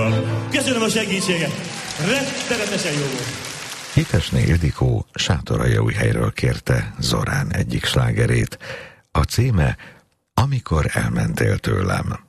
Ildikóval. Köszönöm a segítséget. Rettenetesen jó volt. Hitesné Ildikó Sátoraljaújhelyről kérte Zorán egyik slágerét. A címe Amikor elmentél tőlem.